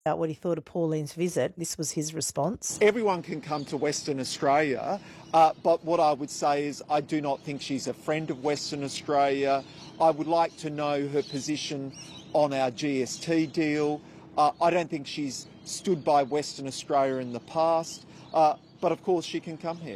About what he thought of Pauline's visit, this was his response. Everyone can come to Western Australia, but what I would say is I do not think she's a friend of Western Australia. I would like to know her position on our GST deal. I don't think she's stood by Western Australia in the past, but of course she can come here.